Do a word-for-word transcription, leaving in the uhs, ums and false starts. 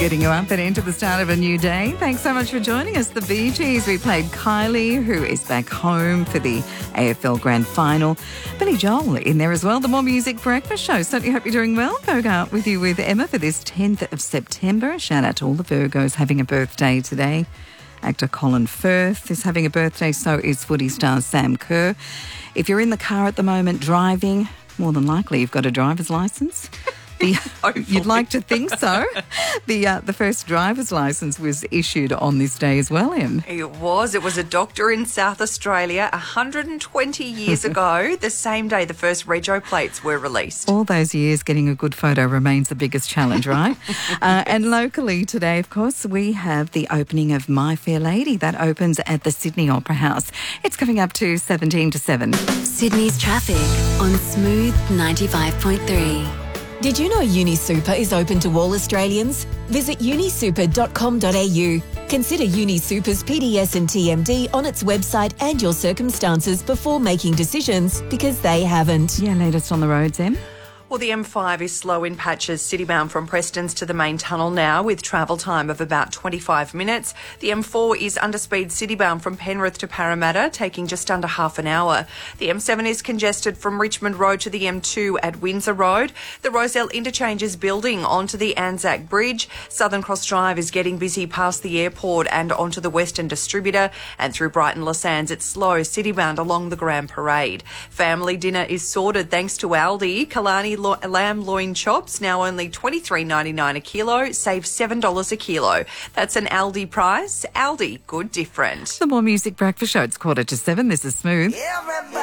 getting you up and into the start of a new day. Thanks so much for joining us. The Bee Gees, we played Kylie, who is back home for the A F L Grand Final. Billy Joel in there as well. The More Music Breakfast Show. Certainly hope you're doing well. Bogart with you with Emma for this tenth of September. Shout out to all the Virgos having a birthday today. Actor Colin Firth is having a birthday, so is footy star Sam Kerr. If you're in the car at the moment driving, more than likely you've got a driver's licence. The, you'd like to think so. The uh, the first driver's licence was issued on this day as well, Em. It was. It was a doctor in South Australia one hundred twenty years ago, the same day the first rego plates were released. All those years, getting a good photo remains the biggest challenge, right? uh, and locally today, of course, we have the opening of My Fair Lady. That opens at the Sydney Opera House. It's coming up to seventeen to seven. Sydney's traffic on Smooth ninety-five point three. Did you know UniSuper is open to all Australians? Visit uni super dot com dot a u. Consider UniSuper's P D S and T M D on its website and your circumstances before making decisions, because they haven't. Yeah, latest on the roads, Em. Well, the M five is slow in patches citybound from Prestons to the main tunnel now, with travel time of about twenty-five minutes. The M four is underspeed citybound from Penrith to Parramatta, taking just under half an hour. The M seven is congested from Richmond Road to the M two at Windsor Road. The Rozelle interchange is building onto the Anzac Bridge. Southern Cross Drive is getting busy past the airport and onto the Western Distributor. And through Brighton Les Sands, it's slow citybound along the Grand Parade. Family dinner is sorted thanks to Aldi. Kalani Lo- lamb loin chops, now only twenty-three ninety-nine a kilo, save seven dollars a kilo. That's an Aldi price. Aldi, good different. The More Music Breakfast Show. It's quarter to seven. This is Smooth. Everybody.